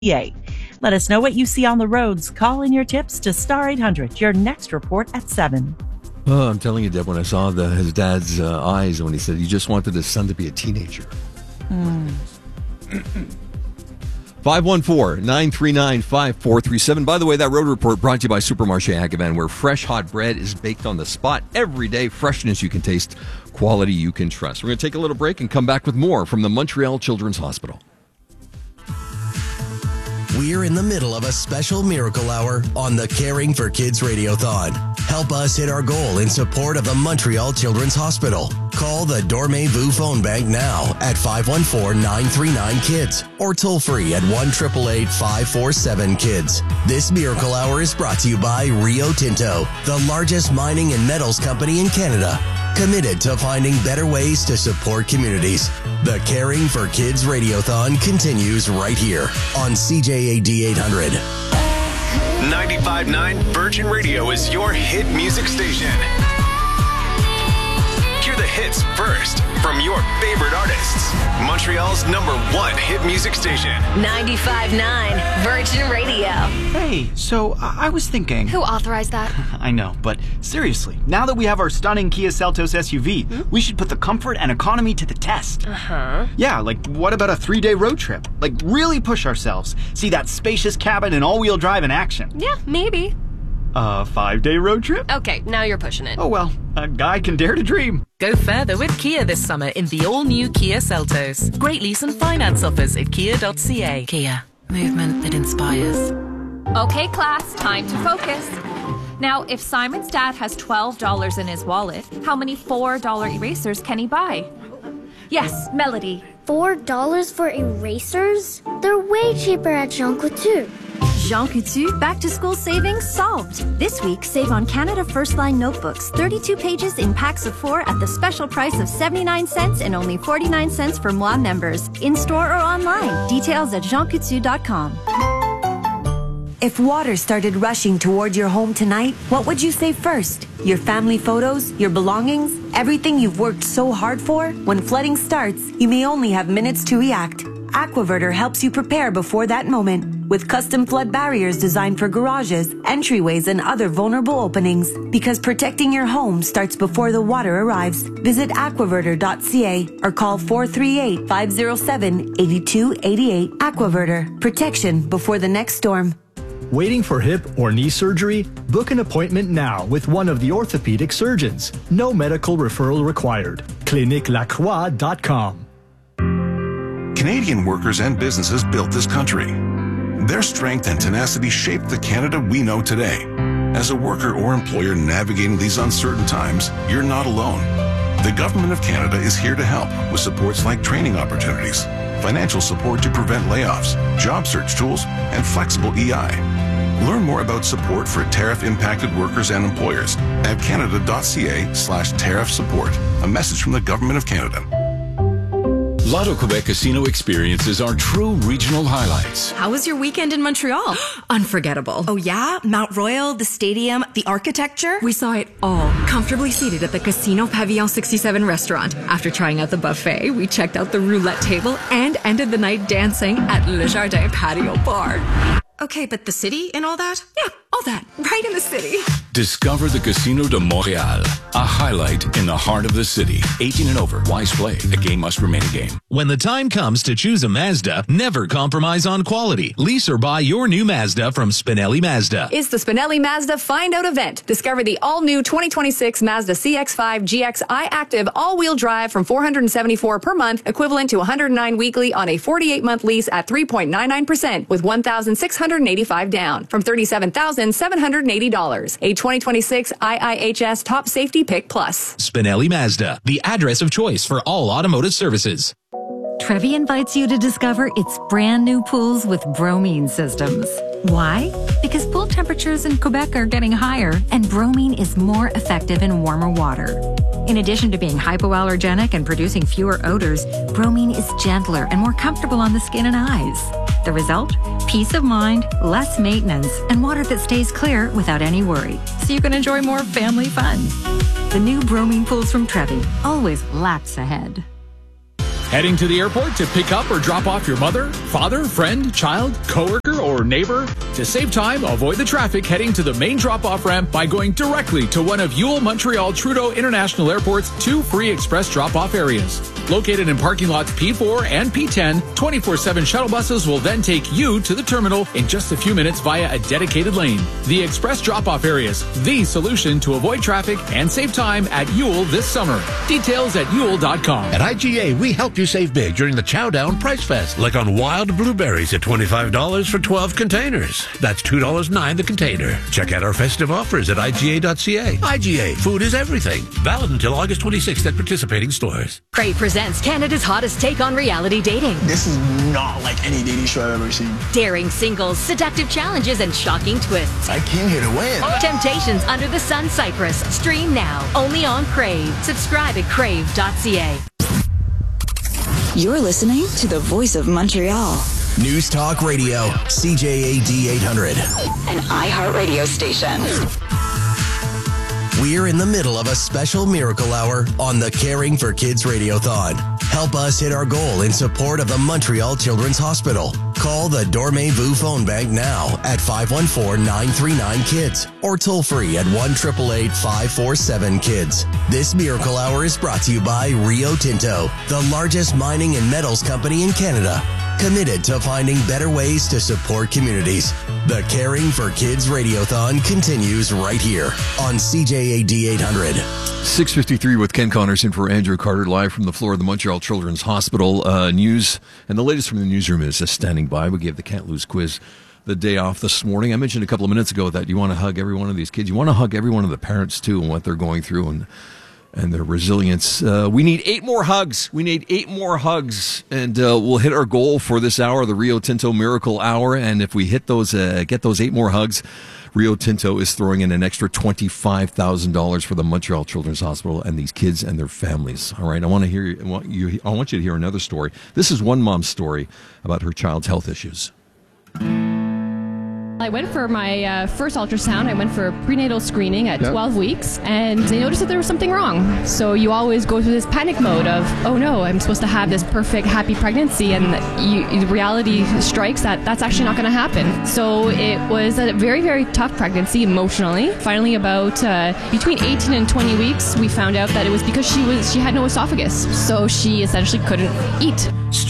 Let us know what you see on the roads. Call in your tips to Star 800. Your next report at 7. Oh, I'm telling you, Deb, when I saw his dad's eyes when he said he just wanted his son to be a teenager. 514-939-5437. By the way, that road report brought to you by Supermarché Agavan, where fresh hot bread is baked on the spot every day. Freshness you can taste, quality you can trust. We're going to take a little break and come back with more from the Montreal Children's Hospital. We're in the middle of a special miracle hour on the Caring for Kids Radiothon. Help us hit our goal in support of the Montreal Children's Hospital. Call the Dormez-vous phone bank now at 514-939-KIDS or toll free at 1-888-547-KIDS. This miracle hour is brought to you by Rio Tinto, the largest mining and metals company in Canada. Committed to finding better ways to support communities. The Caring for Kids Radiothon continues right here on CJAD 800. 95.9 Virgin Radio is your hit music station. Hear the hits first from your favorite artists. Montreal's #1 hit music station. 95.9 Virgin Radio. Hey, so I was thinking... Who authorized that? I know, but seriously, now that we have our stunning Kia Seltos SUV, we should put the comfort and economy to the test. Yeah, like what about a 3-day road trip? Like really push ourselves. See that spacious cabin and all-wheel drive in action. Yeah, maybe. A 5-day road trip? Okay, now you're pushing it. Oh well, a guy can dare to dream. Go further with Kia this summer in the all-new Kia Seltos. Great lease and finance offers at kia.ca. Kia, movement that inspires. Okay, class, time to focus. Now, if Simon's dad has $12 in his wallet, how many $4 erasers can he buy? Yes, Melody. $4 for erasers? They're way cheaper at Jean Coutu. Jean Coutu back-to-school savings solved. This week, save on Canada First Line notebooks, 32 pages in packs of 4 at the special price of 79 cents and only 49 cents for Moi members. In-store or online. Details at jeancoutu.com. If water started rushing toward your home tonight, what would you save first? Your family photos? Your belongings? Everything you've worked so hard for? When flooding starts, you may only have minutes to react. Aquaverter helps you prepare before that moment with custom flood barriers designed for garages, entryways, and other vulnerable openings. Because protecting your home starts before the water arrives. Visit aquaverter.ca or call 438-507-8288. Aquaverter. Protection before the next storm. Waiting for hip or knee surgery? Book an appointment now with one of the orthopedic surgeons. No medical referral required. CliniqueLacroix.com. Canadian workers and businesses built this country. Their strength and tenacity shaped the Canada we know today. As a worker or employer navigating these uncertain times, you're not alone. The Government of Canada is here to help with supports like training opportunities, financial support to prevent layoffs, job search tools, and flexible EI. Learn more about support for tariff-impacted workers and employers at canada.ca/tariff support. A message from the Government of Canada. Lotto Quebec Casino experiences are true regional highlights. How was your weekend in Montreal? Unforgettable. Oh yeah? Mount Royal, the stadium, the architecture? We saw it all, comfortably seated at the Casino Pavillon 67 restaurant. After trying out the buffet, we checked out the roulette table and ended the night dancing at Le Jardin Patio Bar. Okay, but the city and all that? Yeah, all that, right in the city. Discover the Casino de Montréal, a highlight in the heart of the city. 18 and over, wise play. A game must remain a game. When the time comes to choose a Mazda, never compromise on quality. Lease or buy your new Mazda from Spinelli Mazda. It's the Spinelli Mazda Find Out event. Discover the all-new 2026 Mazda CX-5 GXI Active all-wheel drive from $474 per month, equivalent to $109 weekly on a 48-month lease at 3.99% with $1,685 down from $37,780. A 2026 IIHS Top Safety Pick Plus. Spinelli Mazda, the address of choice for all automotive services. Trevi invites you to discover its brand new pools with bromine systems. Why? Because pool temperatures in Quebec are getting higher, and bromine is more effective in warmer water. In addition to being hypoallergenic and producing fewer odors, bromine is gentler and more comfortable on the skin and eyes. The result? Peace of mind, less maintenance, and water that stays clear without any worry. So you can enjoy more family fun. The new bromine pools from Trevi, always laps ahead. Heading to the airport to pick up or drop off your mother, father, friend, child, coworker, or neighbor? To save time, avoid the traffic heading to the main drop-off ramp by going directly to one of Ewell Montreal Trudeau International Airport's 2 free express drop-off areas. Located in parking lots P4 and P10, 24/7 shuttle buses will then take you to the terminal in just a few minutes via a dedicated lane. The express drop-off areas, the solution to avoid traffic and save time at Ewell this summer. Details at Ewell.com. At IGA, we help you save big during the Chow Down Price Fest, like on wild blueberries at $25 for 12 containers. That's $2.09 the container. Check out our festive offers at IGA.ca. IGA, food is everything. Valid until August 26th at participating stores. Crave presents Canada's hottest take on reality dating. This is not like any dating show I've ever seen. Daring singles, seductive challenges, and shocking twists. I came here to win. Temptations Under the Sun Cyprus. Stream now, only on Crave. Subscribe at crave.ca. You're listening to the Voice of Montreal. News Talk Radio, CJAD 800. An iHeartRadio station. We're in the middle of a special miracle hour on the Caring for Kids Radiothon. Help us hit our goal in support of the Montreal Children's Hospital. Call the Dormez-vous phone bank now at 514-939-KIDS or toll free at 1-888-547-KIDS. This miracle hour is brought to you by Rio Tinto, the largest mining and metals company in Canada. Committed to finding better ways to support communities. The Caring for Kids Radiothon continues right here on CJAD 800. 6:53 with Ken Connors in for Andrew Carter, live from the floor of the Montreal Children's Hospital. News, and the latest from the newsroom is standing by. We gave the Can't Lose quiz the day off this morning. I mentioned a couple of minutes ago that you want to hug every one of these kids. You want to hug every one of the parents, too, and what they're going through and their resilience. We need 8 more hugs. We need 8 more hugs, and we'll hit our goal for this hour, the Rio Tinto Miracle Hour. And if we hit those, get those 8 more hugs, Rio Tinto is throwing in an extra $25,000 for the Montreal Children's Hospital and these kids and their families. All right, I want you to hear another story. This is one mom's story about her child's health issues. I went for my first ultrasound. I went for prenatal screening at 12 weeks, and they noticed that there was something wrong. So you always go through this panic mode of, oh no, I'm supposed to have this perfect, happy pregnancy, and reality strikes that that's actually not going to happen. So it was a very, very tough pregnancy emotionally. Finally, about between 18 and 20 weeks, we found out that it was because she had no esophagus, so she essentially couldn't eat.